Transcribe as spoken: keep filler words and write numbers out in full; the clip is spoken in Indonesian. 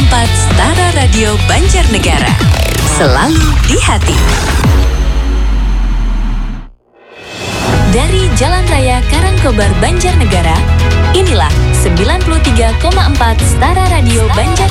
empat Setara Radio Banjarnegara. Selalu di hati. Dari Jalan Raya Karangkobar, Banjarnegara, inilah sembilan puluh tiga koma empat Setara Radio Banjarnegara.